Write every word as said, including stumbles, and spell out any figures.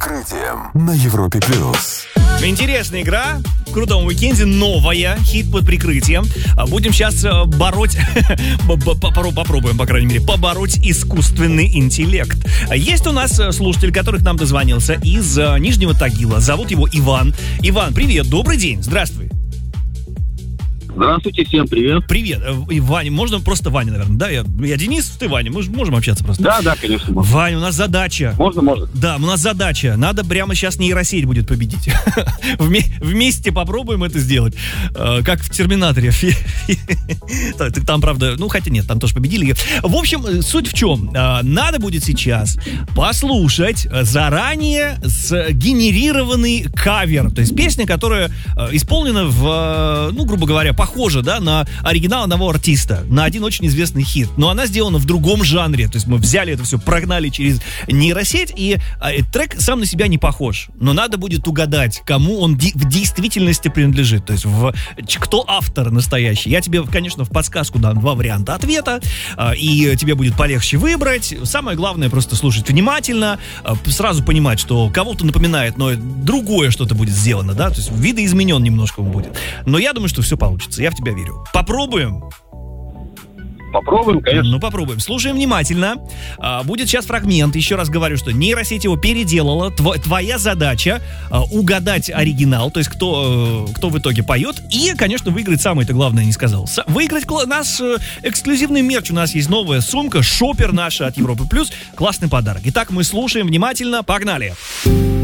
прикрытием» на Европе плюс. Интересная игра. В крутом уикенде новая. Хит под прикрытием. Будем сейчас бороть... Попробуем, по крайней мере, побороть искусственный интеллект. Есть у нас слушатель, который к нам дозвонился из Нижнего Тагила. Зовут его Иван. Иван, привет, добрый день, здравствуй. Здравствуйте, всем привет. Привет. И Ваня, можно просто Ваня, наверное, да? Я, я Денис, ты Ваня, мы можем общаться просто? Да, да, конечно. Можно. Ваня, у нас задача. Можно, можно. Да, у нас задача. Надо прямо сейчас нейросеть будет победить. Вместе попробуем это сделать. Как в «Терминаторе». Там, правда, ну, хотя нет, там тоже победили. В общем, суть в чем? Надо будет сейчас послушать заранее сгенерированный кавер. То есть песня, которая исполнена в, ну, грубо говоря, похожа, да, на оригинал одного артиста, на один очень известный хит, но она сделана в другом жанре, то есть мы взяли это все, прогнали через нейросеть, и а, трек сам на себя не похож, но надо будет угадать, кому он ди- в действительности принадлежит, то есть в, кто автор настоящий. Я тебе, конечно, в подсказку дам два варианта ответа, а, и тебе будет полегче выбрать. Самое главное просто слушать внимательно, а, сразу понимать, что кого-то напоминает, но другое что-то будет сделано, да, то есть видоизменен немножко он будет. Но я думаю, что все получится. Я в тебя верю. Попробуем? Попробуем, конечно. Ну, попробуем. Слушаем внимательно. А, будет сейчас фрагмент. Еще раз говорю, что нейросеть его переделала. Тво- твоя задача а, угадать оригинал, то есть кто, кто в итоге поет. И, конечно, выиграть, самое-то главное не сказал. С- выиграть кла- наш э, эксклюзивный мерч. У нас есть новая сумка, шопер наша от Европы Плюс. Классный подарок. Итак, мы слушаем внимательно. Погнали!